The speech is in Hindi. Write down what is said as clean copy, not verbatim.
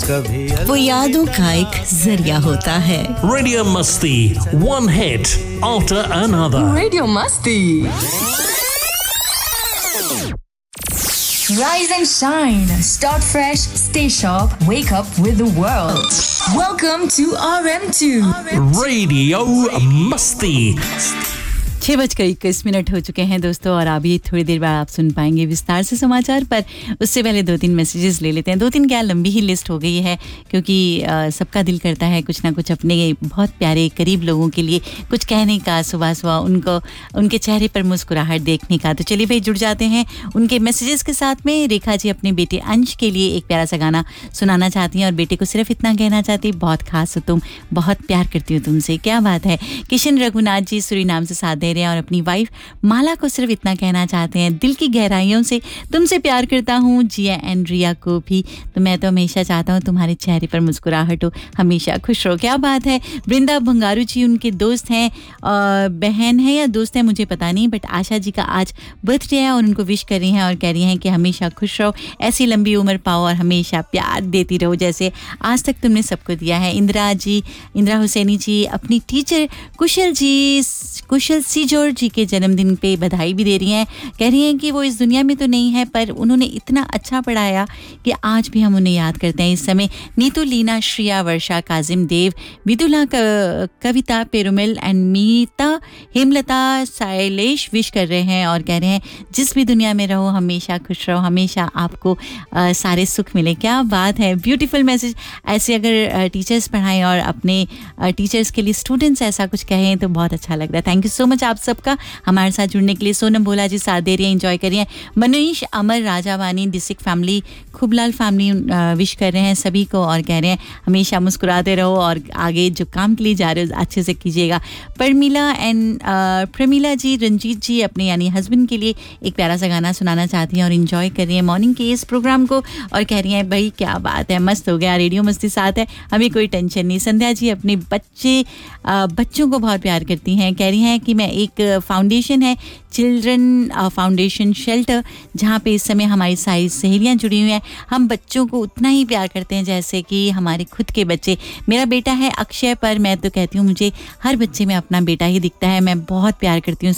कभी वो यादों का एक जरिया होता है। Radio Musti, one hit after another. Radio Musti. Rise and shine. Start fresh. Stay sharp. Wake up with the world. Welcome to RM2. Radio Musti. 6:21 हो चुके हैं दोस्तों, और अभी थोड़ी देर बाद आप सुन पाएंगे विस्तार से समाचार, पर उससे पहले 2-3 मैसेजेस ले लेते हैं। 2-3 क्या, लंबी ही लिस्ट हो गई है, क्योंकि सबका दिल करता है कुछ ना कुछ अपने बहुत प्यारे करीब लोगों के लिए कुछ कहने का, सुबह सुबह उनको उनके चेहरे पर मुस्कुराहट देखने का। तो चलिए भाई, जुड़ जाते हैं उनके मैसेजेस के साथ में। रेखा जी अपने बेटे अंश के लिए एक प्यारा सा गाना सुनाना चाहती हैं, और बेटे को सिर्फ इतना कहना चाहती, बहुत खास हो तुम, बहुत प्यार करती हूँ तुमसे। क्या बात है। किशन रघुनाथ जी सूरीनाम से साथ दे रहे हैं, और अपनी वाइफ माला को सिर्फ इतना कहना चाहते हैं, दिल की गहराइयों से तुमसे प्यार करता हूँ। जिया एंड रिया को भी, तो मैं तो हमेशा चाहता हूँ तुम्हारे चेहरे पर मुस्कुराहट हो, हमेशा खुश रहो। क्या बात है। वृंदा भंगारू जी उनके दोस्त हैं, बहन है या दोस्त है मुझे पता नहीं, बट आशा जी का आज बर्थडे है और उनको विश कर रही हैं और कह रही हैं कि हमेशा खुश रहो, ऐसी लंबी उम्र पाओ और हमेशा प्यार देती रहो जैसे आज तक तुमने सबको दिया है। इंदिरा हुसैनी जी अपनी टीचर कुशल सीजोर जी के जन्मदिन पे बधाई भी दे रही हैं। कह रही हैं कि वो इस दुनिया में तो नहीं है, पर उन्होंने इतना अच्छा पढ़ाया कि आज भी हम उन्हें याद करते हैं। इस समय नीतू, लीना, श्रिया, वर्षा, काजिम, देव, विदुला, कविता, पेरुमिल and Meeta, Hemlata, Shailesh wish कर रहे हैं और कह रहे हैं जिस भी दुनिया में रहो हमेशा खुश रहो, हमेशा आपको सारे सुख मिले। क्या बात है, ब्यूटीफुल मैसेज। ऐसे अगर टीचर्स पढ़ाएं और अपने टिचर्स के लिए स्टूडेंट्स ऐसा कुछ कहें तो बहुत अच्छा लगता है। थैंक यू सो मच आप सबका हमारे साथ जुड़ने के लिए। सोनम भोला जी साथ दे रही हैं, एंजॉय कर रही हैं। मनीष, अमर, राजावानी, डिसिक फैमिली, खुबलाल फैमिली विश कर रहे हैं सभी को और कह रहे हैं हमेशा मुस्कुराते रहो और आगे जो काम के लिए जा रहे हो अच्छे से कीजिएगा। प्रमीला जी, रंजीत जी अपने यानी हस्बैंड के लिए एक प्यारा सा गाना सुनाना चाहती हैं और एंजॉय कर रही हैं मॉर्निंग के इस प्रोग्राम को और कह रही हैं भाई क्या बात है, मस्त हो गया, रेडियो मस्ती साथ है, हमें कोई टेंशन नहीं। संध्या जी अपने बच्चों को बहुत प्यार करती हैं, कह रही हैं कि मैं एक फाउंडेशन है चिल्ड्रन फाउंडेशन शेल्टर, जहाँ पे इस समय हमारी सारी सहेलियाँ जुड़ी हुई हैं, हम बच्चों को उतना ही प्यार करते हैं जैसे कि हमारे खुद के बच्चे। मेरा बेटा है अक्षय, पर मैं तो कहती हूँ मुझे हर बच्चे में अपना बेटा ही दिखता है, मैं बहुत प्यार करती हूँ